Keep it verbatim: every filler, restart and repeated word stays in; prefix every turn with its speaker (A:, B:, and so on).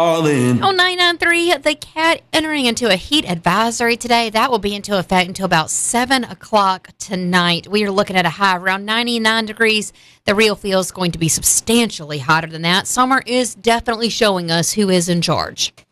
A: Darling.
B: On ninety-nine point three, the cat entering into a heat advisory today. That will be into effect until about seven o'clock tonight. We are looking at a high around ninety-nine degrees. The real feel is going to be substantially hotter than that. Summer is definitely showing us who is in charge.